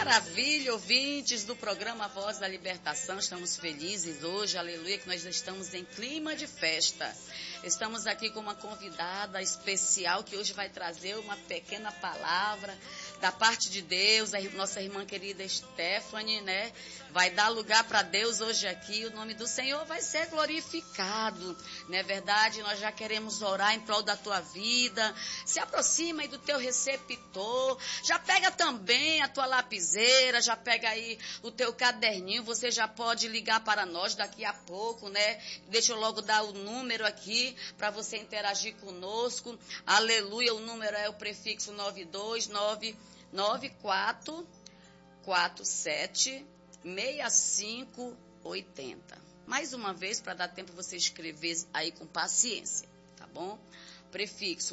Maravilha, ouvintes do programa Voz da Libertação, estamos felizes hoje, aleluia, que nós estamos em clima de festa. Estamos aqui com uma convidada especial que hoje vai trazer uma pequena palavra da parte de Deus, a nossa irmã querida Stephanie, né? Vai dar lugar para Deus hoje aqui, o nome do Senhor vai ser glorificado, não é verdade? Nós já queremos orar em prol da tua vida, se aproxima aí do teu receptor, já pega também a tua lapiseira, já pega aí o teu caderninho, você já pode ligar para nós daqui a pouco, né? Deixa eu logo dar o número aqui para você interagir conosco, aleluia, o número é o prefixo 92994476580. Mais uma vez, para dar tempo você escrever aí com paciência, tá bom? Prefixo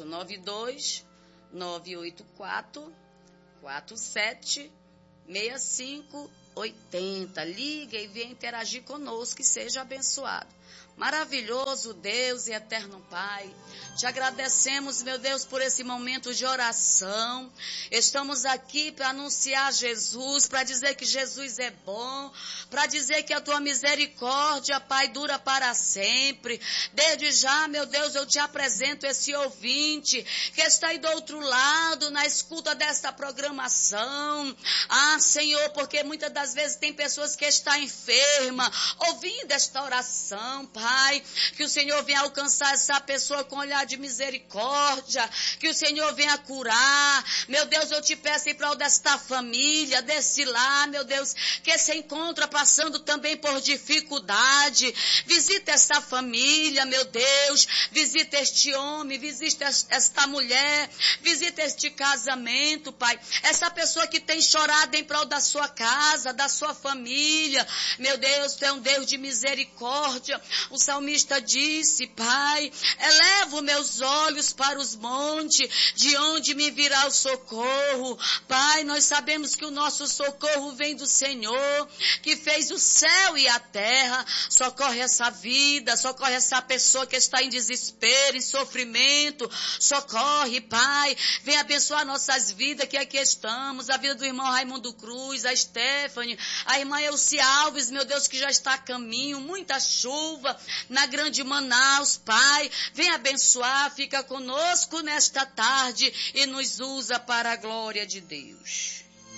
92984476580. Liga e venha interagir conosco e seja abençoado. Maravilhoso Deus e eterno Pai, te agradecemos, meu Deus, por esse momento de oração. Estamos aqui para anunciar Jesus, para dizer que Jesus é bom, para dizer que a tua misericórdia, Pai, dura para sempre. Desde já, meu Deus, eu te apresento esse ouvinte que está aí do outro lado, na escuta desta programação. Ah, Senhor, porque muitas das vezes tem pessoas que estão enfermas, ouvindo esta oração, Pai. Que o Senhor venha alcançar essa pessoa com olhar de misericórdia, que o Senhor venha curar. Meu Deus, eu te peço em prol desta família, desse lar, meu Deus, que se encontra passando também por dificuldade. Visita essa família, meu Deus, visita este homem, visita esta mulher, visita este casamento, Pai. Essa pessoa que tem chorado em prol da sua casa, da sua família. Meu Deus, tu é um Deus de misericórdia. O salmista disse, Pai, elevo meus olhos para os montes, de onde me virá o socorro. Pai, nós sabemos que o nosso socorro vem do Senhor, que fez o céu e a terra. Socorre essa vida, socorre essa pessoa que está em desespero, em sofrimento. Socorre, Pai, vem abençoar nossas vidas que aqui estamos, a vida do irmão Raimundo Cruz, a Stephanie, a irmã Elci Alves, meu Deus, que já está a caminho, muita chuva na grande Manaus, Pai, vem abençoar, fica conosco nesta tarde e nos usa para a glória de Deus.